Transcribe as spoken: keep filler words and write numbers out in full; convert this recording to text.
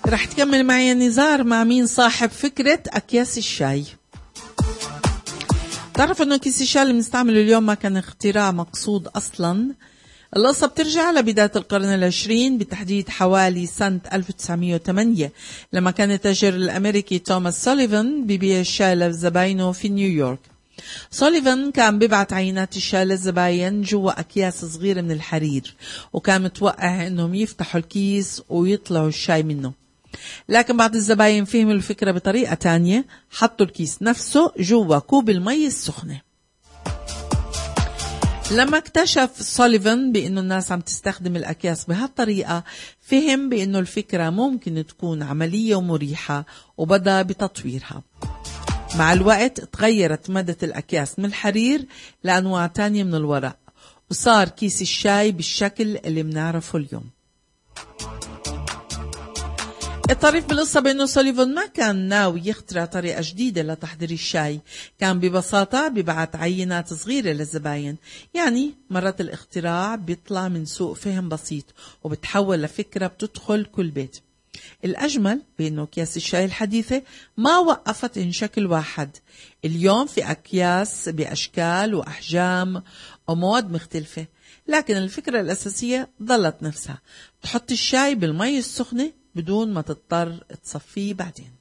رح تكمل معي نزار مع مين صاحب فكرة أكياس الشاي. تعرف أنه كيس الشاي اللي بنستعمله اليوم ما كان اختراع مقصود أصلا. القصة بترجع لبداية القرن العشرين، بالتحديد حوالي سنة ألف وتسعمية وثمانية، لما كان التاجر الأمريكي توماس سوليفان ببيع الشاي لزباينه في نيويورك. سوليفان كان بيبعت عينات الشاي للزباين جوا أكياس صغيرة من الحرير، وكان متوقع أنهم يفتحوا الكيس ويطلعوا الشاي منه. لكن بعض الزباين فهموا الفكرة بطريقة تانية، حطوا الكيس نفسه جوا كوب المي السخنة. لما اكتشف سوليفان بأنه الناس عم تستخدم الأكياس بهالطريقة، فهم بأنه الفكرة ممكن تكون عملية ومريحة، وبدأ بتطويرها. مع الوقت تغيرت مادة الأكياس من الحرير لأنواع تانية من الورق، وصار كيس الشاي بالشكل اللي بنعرفه اليوم. الطريف بالقصة بأنه سوليفان ما كان ناوي يخترع طريقة جديدة لتحضير الشاي، كان ببساطة ببعت عينات صغيرة للزباين. يعني مرات الاختراع بيطلع من سوء فهم بسيط وبتحول لفكرة بتدخل كل بيت. الأجمل بأنه أكياس الشاي الحديثة ما وقفت إن شكل واحد. اليوم في أكياس بأشكال وأحجام ومواد مختلفة، لكن الفكرة الأساسية ظلت نفسها: تحط الشاي بالمي السخنة بدون ما تضطر تصفيه بعدين.